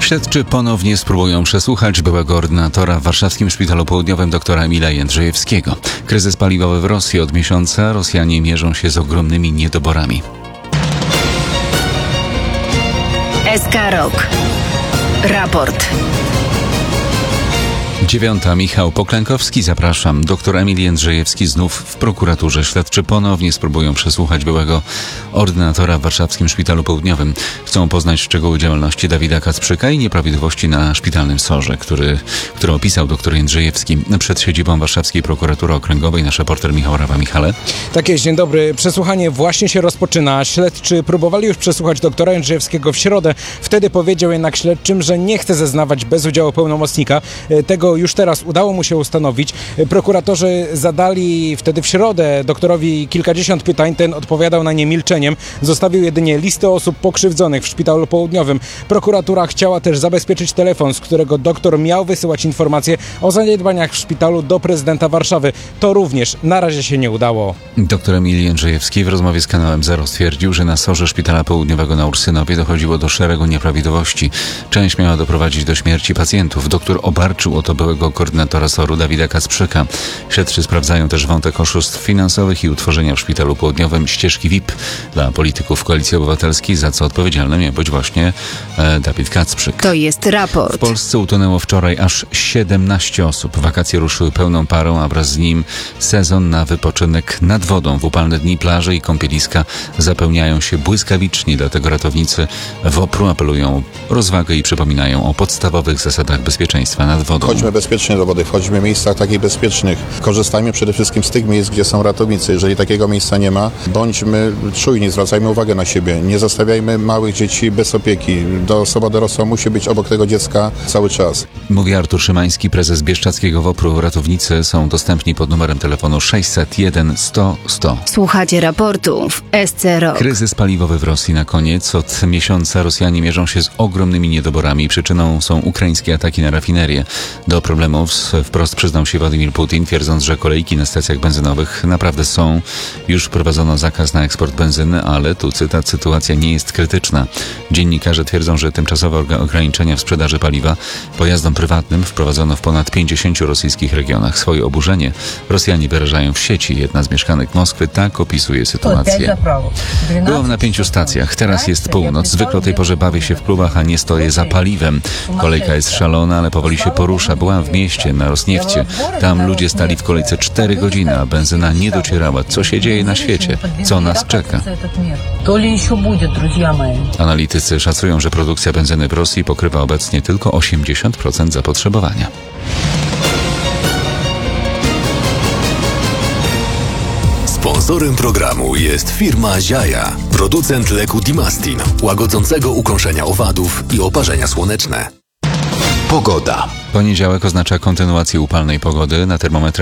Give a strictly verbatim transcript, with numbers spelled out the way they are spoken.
Śledczy ponownie spróbują przesłuchać byłego ordynatora w warszawskim Szpitalu Południowym doktora Emila Jędrzejewskiego. Kryzys paliwowy w Rosji od miesiąca. Rosjanie mierzą się z ogromnymi niedoborami. S K Rok. Raport. Dziewiąta. Michał Poklękowski, zapraszam. Doktor Emil Jędrzejewski znów w prokuraturze. Śledczy ponownie spróbują przesłuchać byłego ordynatora w warszawskim Szpitalu Południowym. Chcą poznać szczegóły działalności Dawida Kacprzyka i nieprawidłowości na szpitalnym sorze, który, który opisał doktor Jędrzejewski. Przed siedzibą warszawskiej prokuratury okręgowej nasz reporter Michał Rawa. Michale. Tak jest, dzień dobry. Przesłuchanie właśnie się rozpoczyna. Śledczy próbowali już przesłuchać doktora Jędrzejewskiego w środę. Wtedy powiedział jednak śledczym, że nie chce zeznawać bez udziału pełnomocnika. Tego już teraz udało mu się ustanowić. Prokuratorzy zadali wtedy w środę doktorowi kilkadziesiąt pytań. Ten odpowiadał na nie milczeniem. Zostawił jedynie listę osób pokrzywdzonych w Szpitalu Południowym. Prokuratura chciała też zabezpieczyć telefon, z którego doktor miał wysyłać informacje o zaniedbaniach w szpitalu do prezydenta Warszawy. To również na razie się nie udało. Doktor Emil Jędrzejewski w rozmowie z kanałem Zero stwierdził, że na sorze Szpitala Południowego na Ursynowie dochodziło do szeregu nieprawidłowości. Część miała doprowadzić do śmierci pacjentów. Doktor obarczył o to byłego koordynatora soru Dawida Kacprzyka. Śledczy sprawdzają też wątek oszustw finansowych i utworzenia w Szpitalu Południowym ścieżki V I P dla polityków Koalicji Obywatelskiej, za co odpowiedzialny miał być właśnie e, Dawid Kacprzyk. To jest raport. W Polsce utonęło wczoraj aż siedemnaście osób. Wakacje ruszyły pełną parą, a wraz z nim sezon na wypoczynek nad wodą. W upalne dni plaże i kąpieliska zapełniają się błyskawicznie, dlatego ratownicy W O P R-u apelują o rozwagę i przypominają o podstawowych zasadach bezpieczeństwa nad wodą. Chodźmy bezpiecznie do wody, wchodźmy w miejscach takich bezpiecznych. Korzystajmy przede wszystkim z tych miejsc, gdzie są ratownicy. Jeżeli takiego miejsca nie ma, bądźmy czujni, zwracajmy uwagę na siebie. Nie zostawiajmy małych dzieci bez opieki. Do osoba dorosła musi być obok tego dziecka cały czas. Mówi Artur Szymański, prezes bieszczadzkiego W O P R-u. Ratownicy są dostępni pod numerem telefonu sześćset jeden sto sto. Słuchacie raportu w S C Rok. Kryzys paliwowy w Rosji na koniec. Od miesiąca Rosjanie mierzą się z ogromnymi niedoborami. Przyczyną są ukraińskie ataki na rafinerię. Do problemów wprost przyznał się Władimir Putin, twierdząc, że kolejki na stacjach benzynowych naprawdę są. Już wprowadzono zakaz na eksport benzyny, ale tu cytat, sytuacja nie jest krytyczna. Dziennikarze twierdzą, że tymczasowe ograniczenia w sprzedaży paliwa pojazdom prywatnym wprowadzono w ponad pięćdziesięciu rosyjskich regionach. Swoje oburzenie Rosjanie wyrażają w sieci. Jedna z mieszkanek Moskwy tak opisuje sytuację. Byłam na pięciu stacjach, teraz jest północ. Zwykle o tej porze bawię się w klubach, a nie stoję za paliwem. Kolejka jest szalona, ale powoli się porusza. Byłam w mieście, na Rosniewcie. Tam ludzie stali w kolejce cztery godziny, a benzyna nie docierała. Co się dzieje na świecie? Co nas czeka? Analitycy szacują, że produkcja benzyny w Rosji pokrywa obecnie tylko osiemdziesiąt procent zapotrzebowania. Sponsorem programu jest firma Ziaja, producent leku Dimastin, łagodzącego ukąszenia owadów i oparzenia słoneczne. Pogoda. Poniedziałek oznacza kontynuację upalnej pogody. Na termometrach